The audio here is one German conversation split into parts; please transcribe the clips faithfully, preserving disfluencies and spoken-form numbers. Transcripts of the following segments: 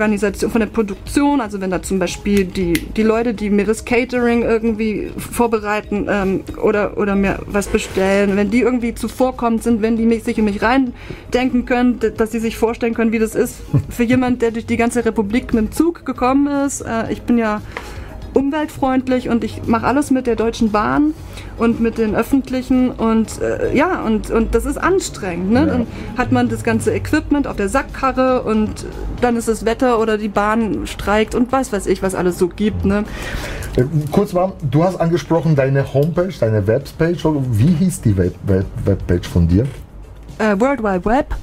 Organisation, von der Produktion, also wenn da zum Beispiel die, die Leute, die mir das Catering irgendwie vorbereiten ähm, oder, oder mir was bestellen, wenn die irgendwie zuvorkommend sind, wenn die mich, sich in mich reindenken können, dass sie sich vorstellen können, wie das ist für jemand, der durch die ganze Republik mit dem Zug gekommen ist. Äh, ich bin ja umweltfreundlich und ich mache alles mit der Deutschen Bahn und mit den Öffentlichen und äh, ja, und, und das ist anstrengend. Ne? Ja. Dann hat man das ganze Equipment auf der Sackkarre und dann ist das Wetter oder die Bahn streikt und was weiß ich, was alles so gibt. Ne? Kurz mal, du hast angesprochen deine Homepage, deine Webpage. Wie hieß die Web Web Webpage von dir? Äh, World Wide Web,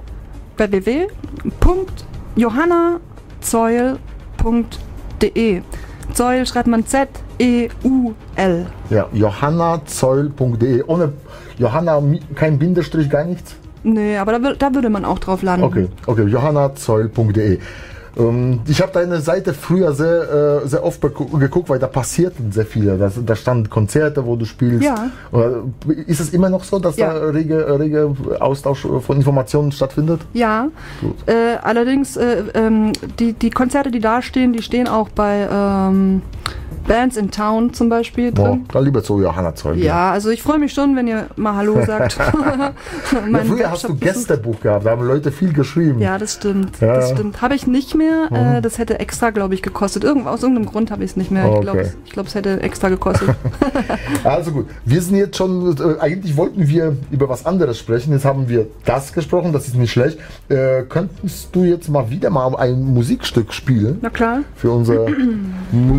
w w w punkt johanna zeul punkt de. Zeul schreibt man Z E U L. Ja, johanna zeul punkt de. Ohne Johanna, kein Bindestrich, gar nichts? Nee, aber da, da würde man auch drauf landen. Okay, okay, johanna zeul punkt de. Ähm, ich habe deine Seite früher sehr, äh, sehr oft geguckt, weil da passierten sehr viele. Da, da standen Konzerte, wo du spielst. Ja. Ist es immer noch so, dass ja. da rege, rege Austausch von Informationen stattfindet? Ja, äh, allerdings äh, ähm, die, die Konzerte, die da stehen, die stehen auch bei ähm, Bands in Town zum Beispiel drin. Oh, da lieber zu Johanna Zeug. Ja, also ich freue mich schon, wenn ihr mal Hallo sagt. Ja, früher hast du Gästebuch gehabt, da haben Leute viel geschrieben. Ja, das stimmt. Ja. Das stimmt. Habe ich nicht mehr. Mhm. Äh, das hätte extra, glaube ich, gekostet. Irgend, aus irgendeinem Grund habe ich es nicht mehr. Okay. Ich glaube, ich glaub, es hätte extra gekostet. Also gut, wir sind jetzt schon, äh, eigentlich wollten wir über was anderes sprechen. Jetzt haben wir das gesprochen, das ist nicht schlecht. Äh, könntest du jetzt mal wieder mal ein Musikstück spielen? Na klar. Für unsere Mu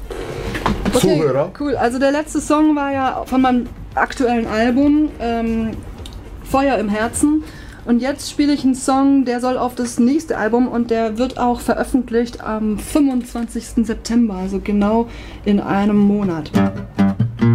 Okay, Zuhörer. Cool, also der letzte Song war ja von meinem aktuellen Album ähm, Feuer im Herzen und jetzt spiele ich einen Song, der soll auf das nächste Album und der wird auch veröffentlicht am fünfundzwanzigsten September, also genau in einem Monat.